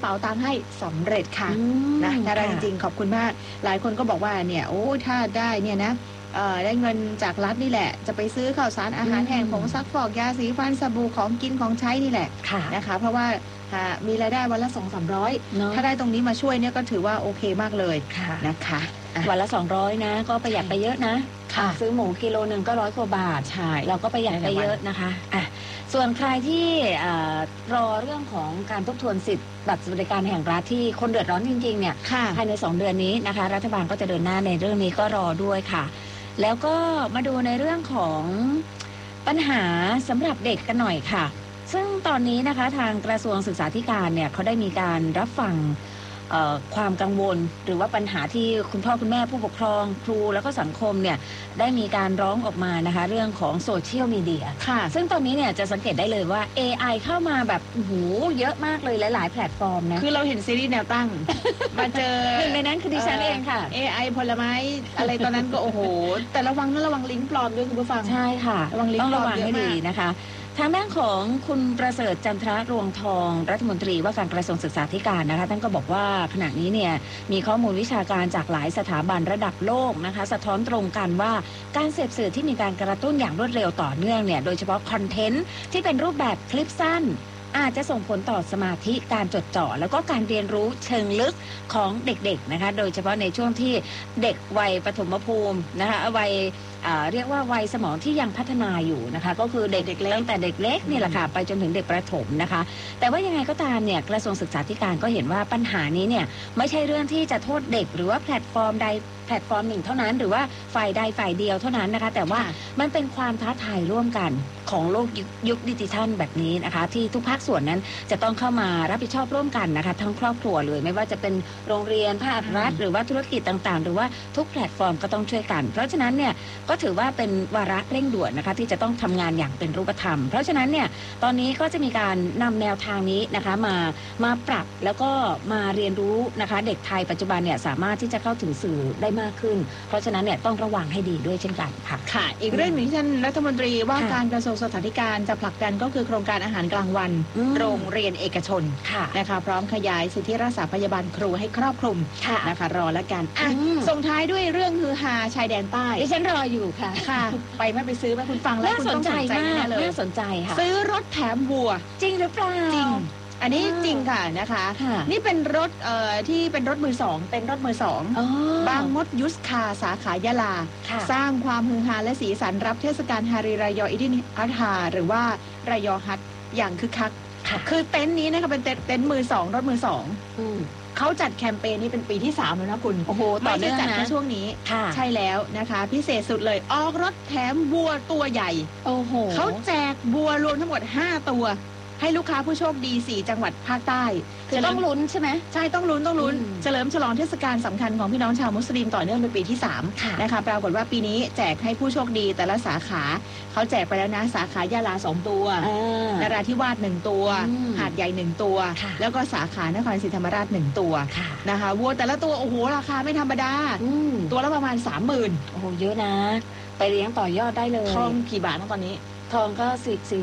ป๋าตังค์ให้สำเร็จค่ะนะน่ารักจริงๆขอบคุณมากหลายคนก็บอกว่าเนี่ยโอ้ถ้าได้เนี่ยนะได้เงินจากรัฐนี่แหละจะไปซื้อข้าวสารอาหารแห้งผงซักฟอกยาสีฟันสบู่ของกินของใช้นี่แหละนะคะเพราะว่ามีรายได้วันละ 200-300 ถ้าได้ตรงนี้มาช่วยเนี่ยก็ถือว่าโอเคมากเลยนะคะวันละ200นะก็ประหยัดไปเยอะนะซื้อหมูกิโลนึงก็100 กว่าบาทใช่เราก็ประหยัดไปเยอะนะคะส่วนใครที่รอเรื่องของการทบทวนสิทธิ์บัตรสวัสดิการแห่งรัฐที่คนเดือดร้อนจริงๆเนี่ยภายใน2 เดือนนี้นะคะรัฐบาลก็จะเดินหน้าในเรื่องนี้ก็รอด้วยค่ะแล้วก็มาดูในเรื่องของปัญหาสำหรับเด็กกันหน่อยค่ะซึ่งตอนนี้นะคะทางกระทรวงศึกษาธิการเนี่ยเขาได้มีการรับฟังความกังวลหรือว่าปัญหาที่คุณพ่อคุณแม่ผู้ปกครองครูแล้วก็สังคมเนี่ยได้มีการร้องออกมานะคะเรื่องของโซเชียลมีเดียซึ่งตอนนี้เนี่ยจะสังเกตได้เลยว่า AI เข้ามาแบบโอ้โหเยอะมากเลยหลายๆแพลตฟอร์มนะคือเราเห็นซีรีส์แนวตั้งมาเจอหนึ่งในนั้นคือดิฉันเองค่ะ AI ผลไม้อะไรตอนนั้นก็โอ้โหแต่ระวังลิงก์ปลอมด้วยคุณผู้ฟังใช่ค่ะต้องระวังให้ดีนะคะทางด้านของคุณประเสริฐจันทรรวงทองรัฐมนตรีว่าการกระทรวงศึกษาธิการนะคะท่านก็บอกว่าขณะนี้เนี่ยมีข้อมูลวิชาการจากหลายสถาบันระดับโลกนะคะสะท้อนตรงกันว่าการเสพสื่อที่มีการกระตุ้นอย่างรวดเร็วต่อเนื่องเนี่ยโดยเฉพาะคอนเทนต์ที่เป็นรูปแบบคลิปสั้นอาจจะส่งผลต่อสมาธิการจดจ่อแล้วก็การเรียนรู้เชิงลึกของเด็กๆนะคะโดยเฉพาะในช่วงที่เด็กวัยปฐมภูมินะคะวัยเรียกว่าวัยสมองที่ยังพัฒนาอยู่นะคะก็คือเด็กตั้งแต่เด็กเล็กนี่แหละค่ะไปจนถึงเด็กประถมนะคะแต่ว่ายังไงก็ตามเนี่ยกระทรวงศึกษาธิการก็เห็นว่าปัญหานี้เนี่ยไม่ใช่เรื่องที่จะโทษเด็กหรือว่าแพลตฟอร์มใดแพลตฟอร์มหนึ่งเท่านั้นหรือว่าฝ่ายใดฝ่ายเดียวเท่านั้นนะคะแต่ว่ามันเป็นความท้าทายร่วมกันของโลกยุคดิจิทัลแบบนี้นะคะที่ทุกภาคส่วนนั้นจะต้องเข้ามารับผิดชอบร่วมกันนะคะทั้งครอบครัวเลยไม่ว่าจะเป็นโรงเรียนภาครัฐหรือว่าธุรกิจต่างๆหรือว่าทุกแพลตฟอร์มก็ต้องช่วยกันเพราะฉะนั้นเนี่ยก็ถือว่าเป็นวาระเร่งด่วนนะคะที่จะต้องทำงานอย่างเป็นรูปธรรมเพราะฉะนั้นเนี่ยตอนนี้ก็จะมีการนำแนวทางนี้นะคะมาปรับแล้วก็มาเรียนรู้นะคะเด็กไทยปัจจุบันเนี่ยสามารถที่จะเข้าถึงสื่อได้มากขึ้นเพราะฉะนั้นเนี่ยต้องระวังให้ดีด้วยเช่นกันค่ะค่ะอีกเรื่องหนึ่งที่ท่านรัฐมนตรีว่าการกระทรวงศึกษาธิการจะผลักดันก็คือโครงการอาหารกลางวันโรงเรียนเอกชนนะคะพร้อมขยายสิทธิรักษาพยาบาลครูให้ครอบคลุมนะคะรอแล้วกันส่งท้ายด้วยเรื่องฮือฮาชายแดนใต้ดิฉันรออยู่ค่ะไปซื้อไหมคุณฟังแล้วคุณต้องสนใจมากน่าสนใจค่ะซื้อรถแถมวัวจริงหรือเปล่าจริงอันนี้จริงค่ะนะคะนี่เป็นรถที่เป็นรถมือสองเป็นรถมือสองบางมดยุสคาสาขายะลาสร้างความฮือฮาและสีสันรับเทศกาลฮาริรายออิดินอัฏฐาหรือว่ารายอฮัตอย่างคึกคักคือเต็นท์นี้นะคะเป็นเต็นท์มือสองรถมือสองเขาจัดแคมเปญนี้เป็นปีที่3แล้วนะคุณโอ้โหไม่ได้จัดแค่ช่วงนี้ใช่แล้วนะคะพิเศษสุดเลยออกรถแถมวัวตัวใหญ่โอ้โหเขาแจกวัวรวมทั้งหมด5 ตัวให้ลูกค้าผู้โชคดี4 จังหวัดภาคใต้คือต้องลุ้นใช่ไหมใช่ต้องลุ้นเฉลิมฉลองเทศกาลสำคัญของพี่น้องชาวมุสลิมต่อเนื่องเป็นปีที่3นะคะปรากฏว่าปีนี้แจกให้ผู้โชคดีแต่ละสาขาเขาแจกไปแล้วนะสาขายะลา2 ตัวนราธิวาส1 ตัวหาดใหญ่1 ตัวแล้วก็สาขานครศรีธรรมราช1 ตัวนะคะวัวแต่ละตัวโอ้โหราคาไม่ธรรมดาตัวละประมาณ 30,000 โอ้โหเยอะนะไปเลี้ยงต่อยอดได้เลยทองกี่บาทตอนนี้ทองก็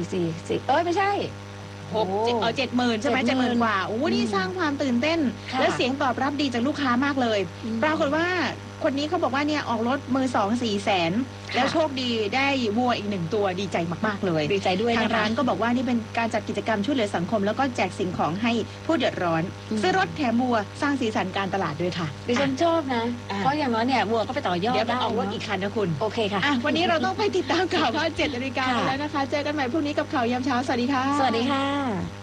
4ไม่ใช่ 70,000ใช่ไหม70,000 กว่าโอ้นี่สร้างความตื่นเต้นและเสียงตอบรับดีจากลูกค้ามากเลยปรากฏว่าคนนี้เขาบอกว่าเนี่ยออกรถมือ2 400,000แล้วโชคดีได้วัวอีก1 ตัวดีใจมากๆเลยดีใจด้วยทางร้านก็บอกว่านี่เป็นการจัดกิจกรรมช่วยเหลือสังคมแล้วก็แจกสิ่งของให้ผู้เดือดร้อนซื้อรถแถมวัวสร้างสีสันการตลาดด้วยค่ะดิฉันชอบนะเพราะอย่างน้อยเนี่ยวัวก็ไปต่อยอดได้เดี๋ยวออกรถอีกคันนะคุณโอเคค่ะวันนี้เราต้องไปติดตามข่าวว่า7 นาฬิกาแล้วนะคะเจอกันใหม่พรุ่งนี้กับข่าวยามเช้าสวัสดีค่ะสวัสดีค่ะ